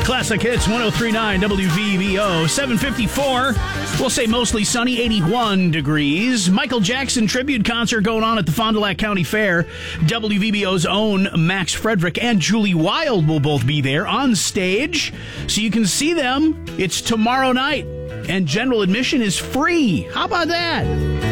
Classic Hits 103.9 WVBO. 7:54. We'll say mostly sunny, 81 degrees. Michael Jackson tribute concert going on at the Fond du Lac County Fair. WVBO's own Max Frederick and Julie Wild will both be there on stage, so you can see them. It's tomorrow night, and general admission is free. How about that?